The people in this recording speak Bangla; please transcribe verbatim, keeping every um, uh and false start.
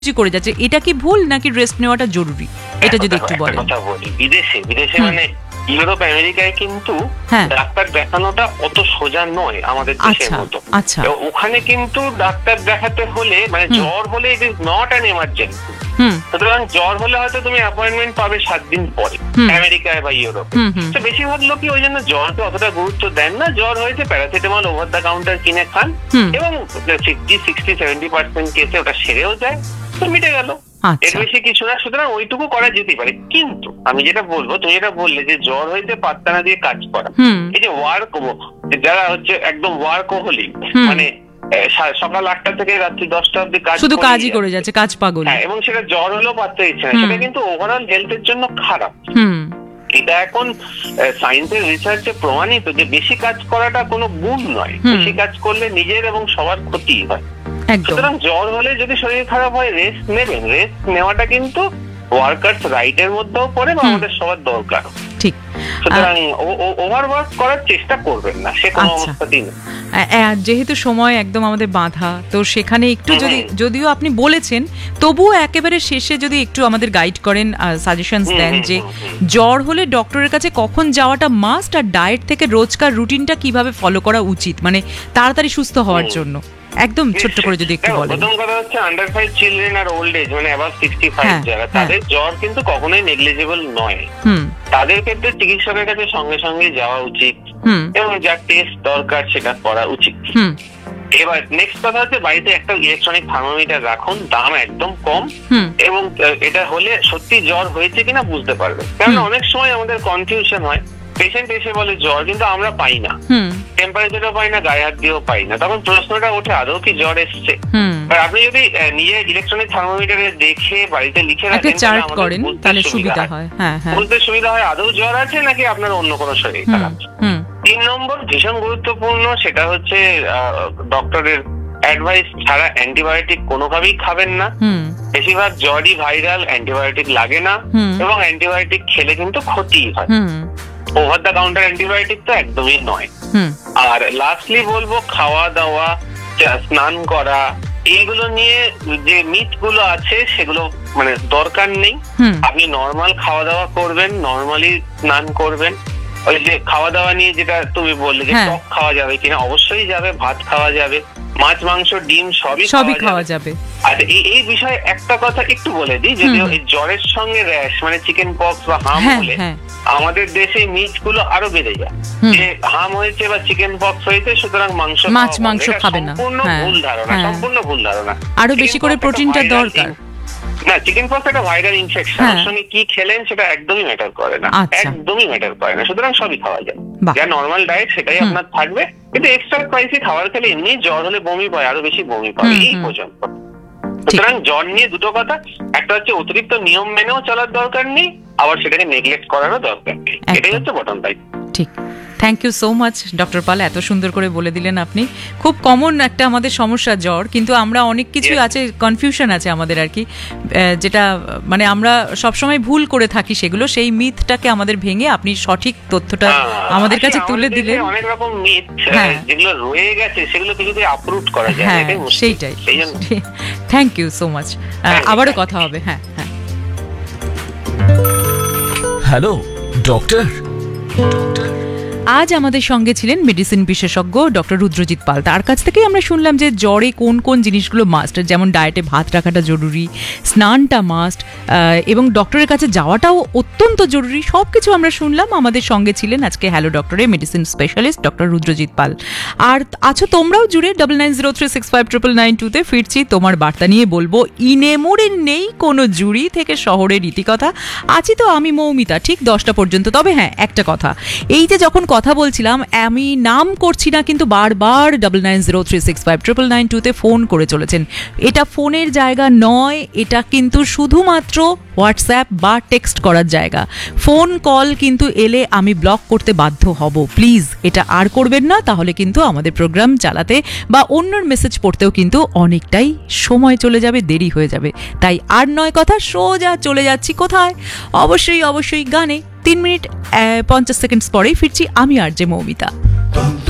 করে যাচ্ছে, এটা কি ভুল নাকি রেস্ট নেওয়াটা জরুরি, এটা যদি একটু বলেন। কথা বলি, বিদেশে বিদেশে মানে ইউরোপ আমেরিকায় কিন্তু ডাক্তার দেখানোটা অত সোজা নয় আমাদের দেশের মতো। আচ্ছা, ওখানে কিন্তু ডাক্তার দেখাতে হলে মানে জ্বর হলে it is not an emergency. সুতরাং জ্বর হলে হয়তো তুমি অ্যাপয়েন্টমেন্ট পাবে সাত দিন পরে আমেরিকায় বা ইউরোপে। তো বেশিরভাগ লোকই ওই জন্য জ্বরকে অতটা গুরুত্ব দেন না। জ্বর হয়েছে, প্যারাসিটামল ওভার দ্য কাউন্টার কিনে খান এবং ফিফটি সিক্সটি সেভেন্টি পার্সেন্ট কেসে ওটা সেরেও যায়, তো মিটে গেল, এর বেশি কিছু না। সুতরাং ওইটুকু করা যেতে পারে। কিন্তু আমি যেটা বলবো, তুমি যেটা বললে যে জ্বর হয়েছে পাত্তা না দিয়ে কাজ করা, এই যে ওয়ার্ক, যারা হচ্ছে একদম ওয়ার্কহোলিক, মানে সকাল আটটা থেকে রাত্রি দশটা অব্দি কাজ শুধু কাজই করে যাচ্ছে, কাজ পাগল, এবং সেটা জ্বর হলেও পাত্তা দিচ্ছে না, সেটা কিন্তু ওভারঅল হেলথের জন্য খারাপ। এটা এখন সায়েন্সের রিসার্চে প্রমাণিত যে বেশি কাজ করাটা কোনো গুণ নয়, বেশি কাজ করলে নিজের এবং সবার ক্ষতি হয়। সুতরাং জ্বর হলে যদি শরীর খারাপ হয় রেস্ট নেবেন, রেস্ট নেওয়াটা কিন্তু ওয়ার্কার্স রাইটের মধ্যেও পড়ে বা আমাদের সবার দরকার। ঠিক, সুতরাং ওভারওয়ার্ক করার চেষ্টা করবেন না, সে কোনো অবস্থাতেই না। যেহেতু সময় একদম আমাদের বাঁধা, তো সেখানে একটু যদি, যদিও আপনি বলেছেন, তবুও একেবারে শেষে যদি একটু আমাদের গাইড করেন, সাজেশনস দেন যে জ্বর হলে ডক্টরের কাছে কখন যাওয়াটা মাস্ট, আর ডায়েট থেকে রোজকার রুটিনটা কিভাবে ফলো করা উচিত, মানে তাড়াতাড়ি সুস্থ হওয়ার জন্য একদম ছোট্ট করে যদি একটু বলেন। প্রথম কথা হচ্ছে under five children are old age মানে অ্যাবাভ সিক্সটি ফাইভ যারা, তাদের জ্বর কিন্তু কখনোই নেগলিজেবল নয়। তাদের ক্ষেত্রে চিকিৎসকের কাছে সঙ্গে সঙ্গে যাওয়া উচিত এবং যা টেস্ট দরকার সেটা করা উচিত। এবার নেক্সট কথা হচ্ছে বাড়িতে একটা ইলেকট্রনিক থার্মোমিটার রাখুন, দাম একদম কম, এবং এটা হলে সত্যি জ্বর হয়েছে কিনা বুঝতে পারবে। কারণ অনেক সময় আমাদের কনফিউশন হয়, পেশেন্ট এসে বলে জ্বর, কিন্তু আমরা পাই না, টেম্পারেচারও পাই না, গায়ে হাত দিয়েও পাই না। তখন প্রশ্নটা ওঠে আদৌ কি জ্বর এসছে। আপনি যদি নিজে ইলেকট্রনিক থার্মোমিটারে দেখে বাড়িতে লিখে রাখেন তাহলে সুবিধা হয়, বুঝতে সুবিধা হয় আদৌ জ্বর আছে নাকি আপনার অন্য কোনো শরীর খারাপ। তিন নম্বর ভীষণ গুরুত্বপূর্ণ, সেটা হচ্ছে ডক্টরের অ্যাডভাইস ছাড়া অ্যান্টিবায়োটিক কোনোভাবেই খাবেন না। বেশিরভাগ জ্বরই ভাইরাল, অ্যান্টিবায়োটিক লাগে না, এবং অ্যান্টিবায়োটিক খেলে কিন্তু ক্ষতি হয়। ওভার দ্য কাউন্টার অ্যান্টিবায়োটিক তো একদমই নয়। আর লাস্টলি বলবো, খাওয়া দাওয়া, স্নান করা, এইগুলো নিয়ে যে মিথ গুলো আছে সেগুলো মানে দরকার নেই। আপনি নর্মাল খাওয়া দাওয়া করবেন, নর্মালি স্নান করবেন। ওই যে খাওয়া দাওয়া নিয়ে যেটা তুমি বললে যে টক খাওয়া যাবে কিনা, অবশ্যই যাবে, ভাত খাওয়া যাবে, মাছ মাংস ডিম সবই সবই খাওয়া যাবে। আচ্ছা, এই এই বিষয়ে একটা কথা একটু বলে দিই, যদিও এই জ্বরের সঙ্গে র্যাশ মানে চিকেন পক্স বা হাম হলে আমাদের দেশে মিট গুলো আরো বেড়ে যায়, যে হাম হয়েছে বা চিকেন পক্স হয়েছে সুতরাং মাংস মাছ মাংস খাবে না। সম্পূর্ণ ভুল ধারণা, সম্পূর্ণ ভুল ধারণা। আরো বেশি করে প্রোটিনটা দরকার। না, চিকেন পক্স একটা ভাইরাল ইনফেকশন, ওর সঙ্গে কি খেলেন সেটা একদমই ম্যাটার করে না, একদমই ম্যাটার করে না। সুতরাং সবই খাওয়া যায়, যা নর্মাল ডায়েট সেটাই আপনার থাকবে। কিন্তু এক্সট্রা স্পাইসি খাবার খেলে এমনি জ্বর হলে বমি পায়, আরো বেশি বমি পাবে এই পর্যন্ত। সুতরাং জ্বর নিয়ে দুটো কথা, একটা হচ্ছে অতিরিক্ত নিয়ম মেনেও চলার দরকার নেই, আবার সেটাকে নেগলেক্ট করারও দরকার নেই, এটাই হচ্ছে বটম লাইন। ঠিক, thank you so much doctor পাল, এত সুন্দর করে বলে দিলেন আপনি। খুব কমন একটা আমাদের সমস্যা জ্বর, কিন্তু আমরা অনেক কিছু আছে, কনফিউশন আছে আমাদের আর কি, যেটা মানে আমরা সবসময় ভুল করে থাকি সেগুলো, সেই মিথটাকে আমাদের ভেঙে আপনি সঠিক তথ্যটা আমাদের কাছে তুলে দিলেন। অনেক রকম মিথ যেগুলো রয়ে গেছে সেগুলো কিছুতে আপরুট করা যায়, হ্যাঁ সেইটাই। থ্যাংক ইউ সো মাচ, আবারও কথা হবে। হ্যাঁ হ্যাঁ হ্যালো ডক্টর। আজ আমাদের সঙ্গে ছিলেন মেডিসিন বিশেষজ্ঞ ডক্টর রুদ্রজিৎ পাল। তার কাছ থেকেই আমরা শুনলাম যে জ্বরে কোন কোন জিনিসগুলো মাস্ট, যেমন ডায়েটে ভাত রাখাটা জরুরি, স্নানটা মাস্ট, এবং ডক্টরের কাছে যাওয়াটাও অত্যন্ত জরুরি। সব কিছু আমরা শুনলাম। আমাদের সঙ্গে ছিলেন আজকে hello ডক্টরে medicine specialist doctor Rudrajit পাল। আর আছো তোমরাও জুড়ে double nine zero three six five triple nine টুতে ফিরছি তোমার বার্তা নিয়ে। বলবো ইনেমুরের নেই কোনো জুড়ি থেকে শহরের রীতিকথা। আছি তো আমি মৌমিতা ঠিক দশটা পর্যন্ত। তবে হ্যাঁ একটা কথা, এই যে যখন কথা বলছিলাম, আমি নাম করছি না, কিন্তু বারবার double nine zero three six five triple nine টুতে ফোন করে চলেছেন। এটা ফোনের জায়গা নয়, এটা কিন্তু শুধুমাত্র হোয়াটসঅ্যাপ বা টেক্সট করার জায়গা। ফোন কল কিন্তু এলে আমি ব্লক করতে বাধ্য হব। প্লিজ এটা আর করবেন না, তাহলে কিন্তু আমাদের প্রোগ্রাম চালাতে বা অন্যর মেসেজ পড়তেও কিন্তু অনেকটাই সময় চলে যাবে, দেরি হয়ে যাবে। তাই আর নয় কথা, সোজা চলে যাচ্ছি কোথায়? অবশ্যই অবশ্যই গানে। তিন মিনিট পঞ্চাশ সেকেন্ড পরেই ফিরছি আমি আর যে মৌমিতা।